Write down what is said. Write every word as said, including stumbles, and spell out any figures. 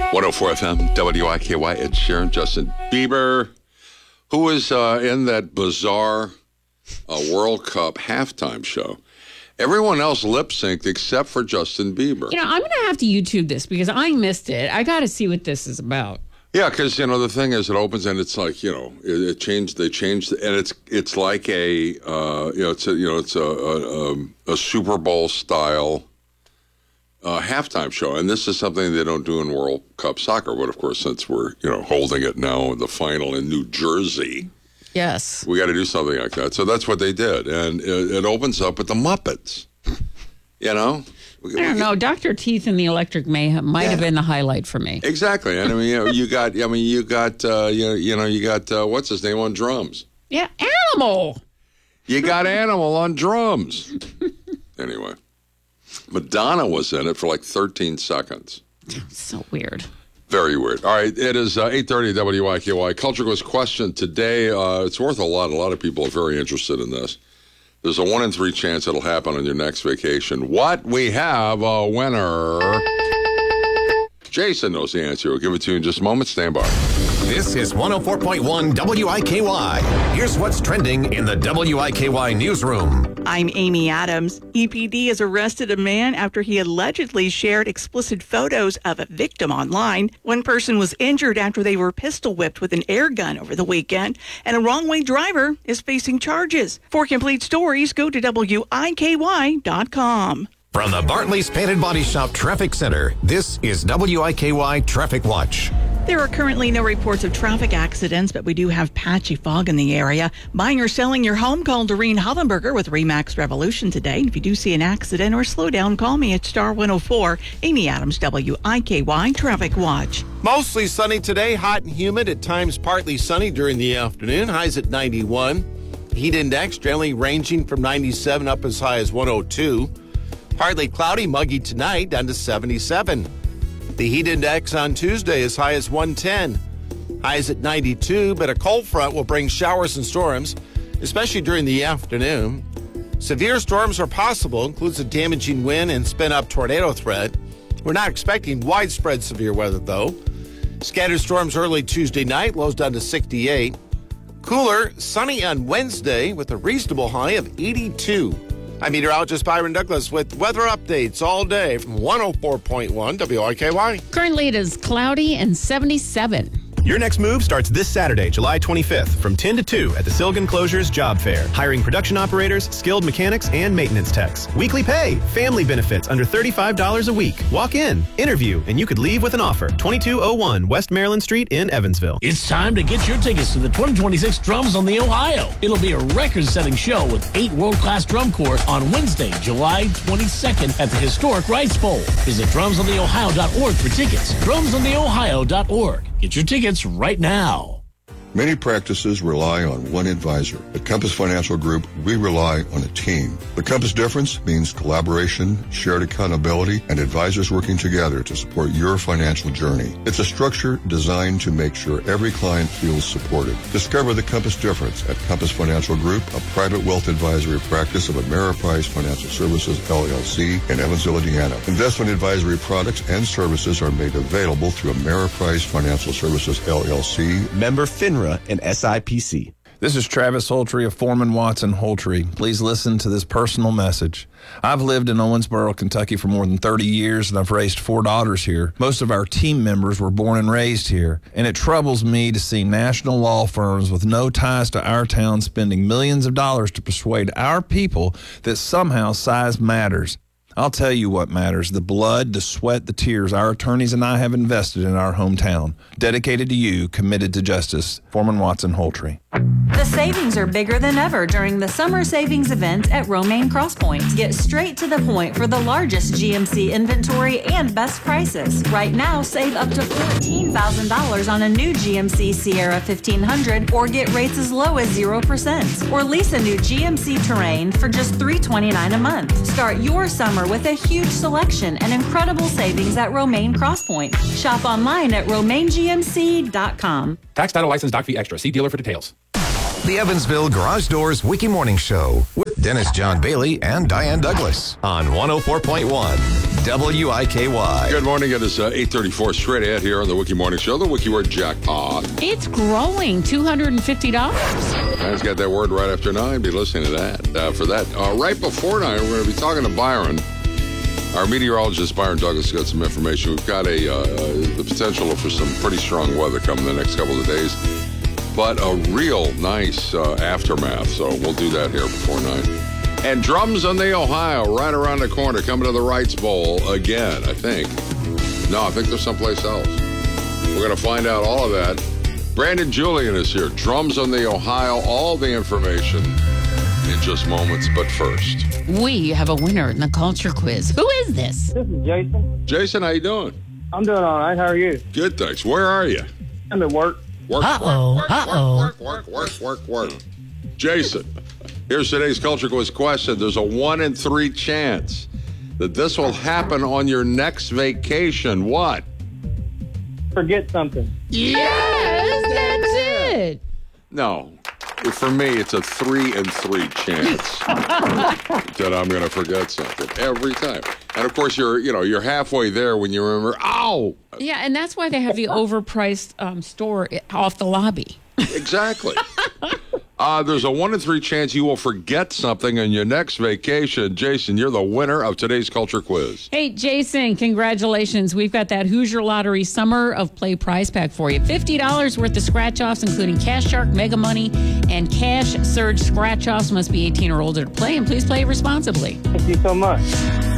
one oh four F M, W I K Y, Ed Sheeran, Justin Bieber, who was uh, in that bizarre uh, World Cup halftime show. Everyone else lip-synced except for Justin Bieber. You know, I'm going to have to YouTube this because I missed it. I got to see what this is about. Yeah, because, you know, the thing is, it opens and it's like, you know, it, it changed, they changed, and it's it's like a, uh, you know, it's a, you know, it's a, a, a, a Super Bowl style uh, halftime show. And this is something they don't do in World Cup soccer. But, of course, since we're, you know, holding it now in the final in New Jersey. Yes. We got to do something like that. So that's what they did. And it, it opens up with the Muppets, you know? I don't know. Doctor Teeth and the Electric Mayhem might yeah. have been the highlight for me. Exactly. And I mean, you know, you got, I mean, you got, uh, you know, you know, you got, uh, what's his name on drums? Yeah, Animal. You got Animal on drums. Anyway, Madonna was in it for like thirteen seconds. So weird. Very weird. All right, it is uh, eight thirty W I K Y. Culture Quiz question today. Uh, it's worth a lot. A lot of people are very interested in this. There's a one in three chance it'll happen on your next vacation. What? We have a winner. Jason knows the answer. We'll give it to you in just a moment. Stand by. This is one oh four point one W I K Y. Here's what's trending in the W I K Y newsroom. I'm Amy Adams. E P D has arrested a man after he allegedly shared explicit photos of a victim online. One person was injured after they were pistol whipped with an air gun over the weekend, and a wrong-way driver is facing charges. For complete stories, go to W I K Y dot com. From the Bartley's Painted Body Shop Traffic Center, this is W I K Y Traffic Watch. There are currently no reports of traffic accidents, but we do have patchy fog in the area. Buying or selling your home, call Doreen Hollenberger with RE/MAX Revolution today. If you do see an accident or slow down, call me at star one oh four. Amy Adams, W I K Y Traffic Watch. Mostly sunny today, hot and humid, at times partly sunny during the afternoon. Highs at ninety-one. Heat index generally ranging from ninety-seven up as high as one oh two. Partly cloudy, muggy tonight, down to seventy-seven. The heat index on Tuesday as high as one ten. Highs at ninety-two, but a cold front will bring showers and storms, especially during the afternoon. Severe storms are possible, includes a damaging wind and spin-up tornado threat. We're not expecting widespread severe weather, though. Scattered storms early Tuesday night, lows down to sixty-eight. Cooler, sunny on Wednesday with a reasonable high of eighty-two. I'm meteorologist Byron Douglas with weather updates all day from one oh four point one W I K Y. Currently it is cloudy and seventy-seven. Your next move starts this Saturday, July twenty-fifth, from ten to two at the Silgan Closures Job Fair. Hiring production operators, skilled mechanics, and maintenance techs. Weekly pay, family benefits under thirty-five dollars a week. Walk in, interview, and you could leave with an offer. twenty-two oh one West Maryland Street in Evansville. It's time to get your tickets to the twenty twenty-six Drums on the Ohio. It'll be a record-setting show with eight world-class drum corps on Wednesday, July twenty-second at the historic Rice Bowl. Visit drums on the ohio dot org for tickets. drums on the ohio dot org. Get your tickets right now. Many practices rely on one advisor. At Compass Financial Group, we rely on a team. The Compass difference means collaboration, shared accountability, and advisors working together to support your financial journey. It's a structure designed to make sure every client feels supported. Discover the Compass difference at Compass Financial Group, a private wealth advisory practice of Ameriprise Financial Services, L L C, in Evansville, Indiana. Investment advisory products and services are made available through Ameriprise Financial Services, L L C. Member FINRA and S I P C. This is Travis Holtry of Foreman Watson Holtry. Please listen to this personal message. I've lived in Owensboro, Kentucky for more than thirty years, and I've raised four daughters here. Most of our team members were born and raised here, and it troubles me to see national law firms with no ties to our town spending millions of dollars to persuade our people that somehow size matters. I'll tell you what matters, the blood, the sweat, the tears our attorneys and I have invested in our hometown. Dedicated to you, committed to justice. Foreman Watson Holtry. The savings are bigger than ever during the summer savings event at Romaine Crosspoint. Get straight to the point for the largest G M C inventory and best prices. Right now, save up to fourteen thousand dollars on a new G M C Sierra fifteen hundred or get rates as low as zero percent. Or lease a new G M C Terrain for just three hundred twenty-nine dollars a month. Start your summer with a huge selection and incredible savings at Romaine Crosspoint. Shop online at romaine g m c dot com. Tax title license doc fee extra. See dealer for details. The Evansville Garage Doors Wiki Morning Show with Dennis John Bailey and Diane Douglas on one oh four point one W I K Y. Good morning. It is uh, eight thirty-four straight ahead here on the Wiki Morning Show. The Wiki word jackpot. It's growing, two hundred fifty dollars. Man's got that word right after nine. Be listening to that. Uh, for that, uh, right before nine, we're going to be talking to Byron. Our meteorologist, Byron Douglas, got some information. We've got a uh, the potential for some pretty strong weather coming the next couple of days, but a real nice uh, aftermath. So we'll do that here before nine. And Drums on the Ohio, right around the corner, coming to the Wrights Bowl again, I think. No, I think they're someplace else. We're going to find out all of that. Brandon Julian is here. Drums on the Ohio, all the information in just moments. But first, we have a winner in the culture quiz. Who is this? This is Jason. Jason, how you doing? I'm doing all right. How are you? Good, thanks. Where are you? I'm at work. Work, Uh-oh, work, work, uh-oh. work, work, work, work, work, work. Jason, here's today's culture quiz question. There's a one in three chance that this will happen on your next vacation. What? Forget something. Yes, that's it. No. For me, it's a three and three chance that I'm going to forget something every time. And of course, you're you know you're halfway there when you remember. Ow! Yeah, and that's why they have the overpriced um, store off the lobby. Exactly. Uh, there's a one in three chance you will forget something on your next vacation. Jason, you're the winner of today's culture quiz. Hey, Jason, congratulations. We've got that Hoosier Lottery Summer of Play prize pack for you. fifty dollars worth of scratch-offs, including Cash Shark, Mega Money, and Cash Surge scratch-offs. Must be eighteen or older to play, and please play responsibly. Thank you so much.